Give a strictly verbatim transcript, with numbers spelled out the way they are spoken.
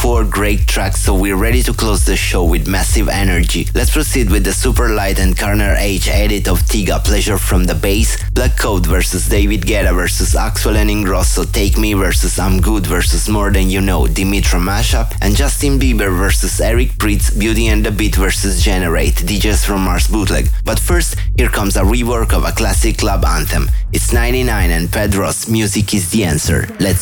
four great tracks, so we're ready to close the show with massive energy. Let's proceed with the Super Light and Corner H edit of Tiga, Pleasure from the Bass, Black Coat versus David Guetta versus Axwell and Ingrosso, Take Me versus I'm Good versus More Than You Know, Dimitra Mashup, and Justin Bieber versus Eric Prydz, Beauty and the Beat versus Generate, D Js from Mars bootleg. But first, here comes a rework of a classic club anthem. It's ninety-nine and Pedro's Music is the Answer. Let's